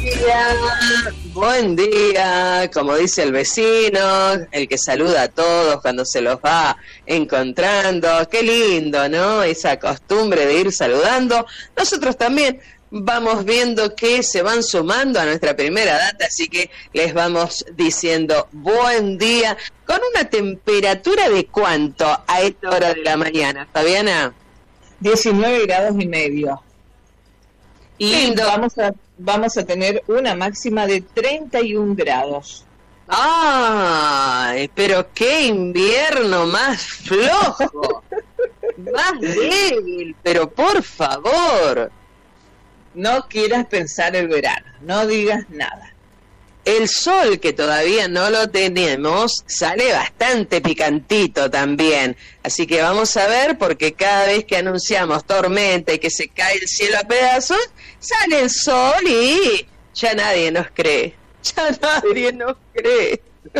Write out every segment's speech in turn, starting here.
buen día, como dice el vecino, el que saluda a todos cuando se los va encontrando. Qué lindo, ¿no? Esa costumbre de ir saludando. Nosotros también vamos viendo que se van sumando a nuestra primera data, así que les vamos diciendo buen día, con una temperatura de ¿cuánto a esta hora de la mañana, Fabiana? 19 grados y medio. Y lindo. Vamos a tener una máxima de 31 grados. ¡Ay! Pero qué invierno más flojo, más débil, pero por favor. No quieras pensar el verano, no digas nada. El sol, que todavía no lo tenemos, sale bastante picantito también. Así que vamos a ver, porque cada vez que anunciamos tormenta y que se cae el cielo a pedazos, sale el sol y ya nadie nos cree. Ya nadie nos cree.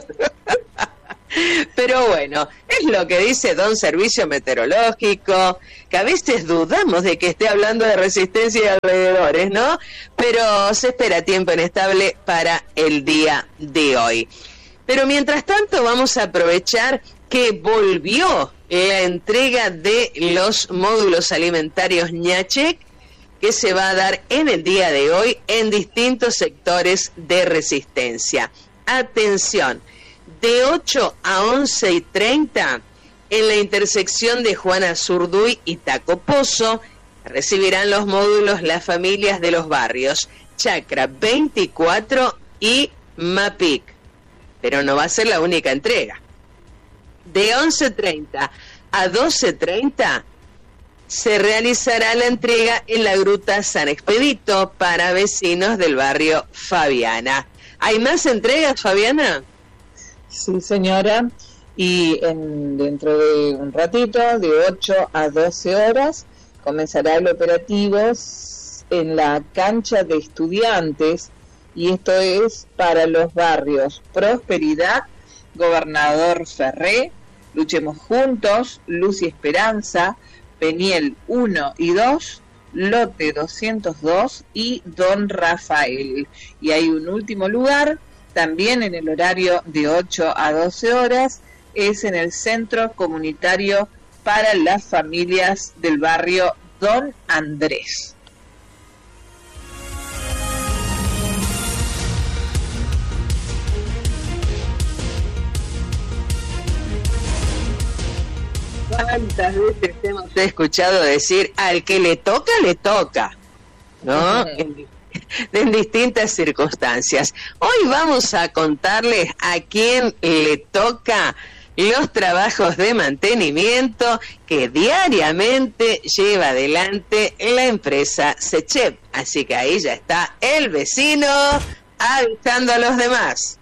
Pero bueno, es lo que dice Don Servicio Meteorológico, que a veces dudamos de que esté hablando de Resistencia y alrededores, ¿no? Pero se espera tiempo inestable para el día de hoy. Pero mientras tanto vamos a aprovechar que volvió la entrega de los módulos alimentarios ñachec, que se va a dar en el día de hoy en distintos sectores de Resistencia. Atención. De 8 a 11:30, en la intersección de Juana Zurduy y Taco Pozo, recibirán los módulos las familias de los barrios Chacra 24 y Mapic. Pero no va a ser la única entrega. De 11:30 a 12:30 se realizará la entrega en la Gruta San Expedito para vecinos del barrio Fabiana. ¿Hay más entregas, Fabiana? Sí, señora, y dentro de un ratito, de 8 a 12 horas, comenzará el operativo en la cancha de estudiantes, y esto es para los barrios Prosperidad, Gobernador Ferré, Luchemos Juntos, Luz y Esperanza, Peniel 1 y 2, Lote 202 y Don Rafael. Y hay un último lugar, también en el horario de 8 a 12 horas, es en el Centro Comunitario para las Familias del barrio Don Andrés. ¿Cuántas veces hemos escuchado decir al que le toca, ¿no? En distintas circunstancias. Hoy vamos a contarles a quién le toca los trabajos de mantenimiento que diariamente lleva adelante la empresa Sechep. Así que ahí ya está el vecino avisando a los demás.